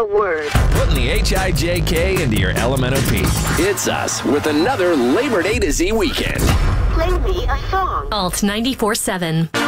a word. Putting the HIJK into your LMNOP. It's us with another Labor Day to Z weekend. Play me a song. Alt 94.7.